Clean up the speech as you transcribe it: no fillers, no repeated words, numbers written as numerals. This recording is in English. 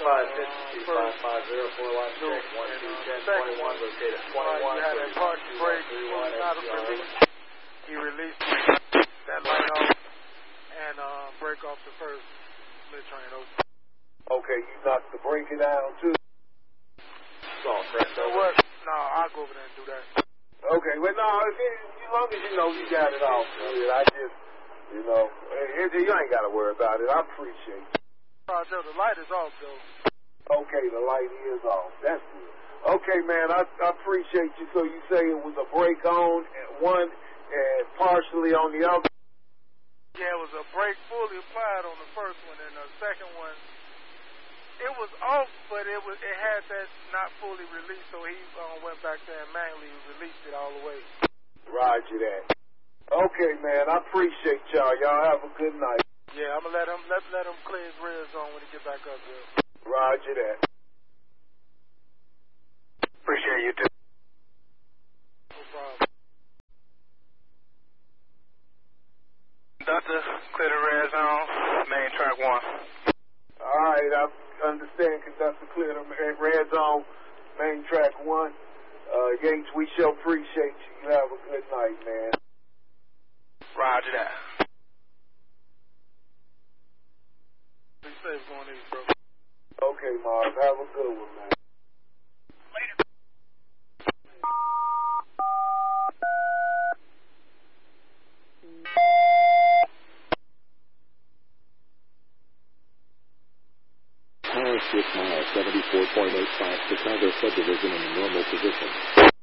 located 21. You had that party break, not a release. He released that light off and break off the first mid-train. Okay, you knocked the breaker down too? So what? No, I'll go over there and do that. Okay, well, no, as long as you know you got it off, man, I just, you ain't got to worry about it. I appreciate it. Joe, the light is off, though. Okay, the light is off. That's good. Okay, man, I appreciate you. So you say it was a break on one and partially on the other? Yeah, it was a brake fully applied on the first one, and the second one, it was off, but it had that not fully released, so he went back there and manually released it all the way. Roger that. Okay, man, I appreciate y'all. Y'all have a good night. Yeah, I'm gonna let him clear his red zone when he get back up there. Roger that. Appreciate you too. No problem. Doctor, clear the red zone, main track 1. All right, I understand. Conductor, clear the red zone, main track 1. Yates, we shall appreciate you. You have a good night, man. Roger that. Be safe going east, bro. Okay, Mars. Have a good one, man. Later. Power switch mile 74.85 Chicago subdivision in the normal position.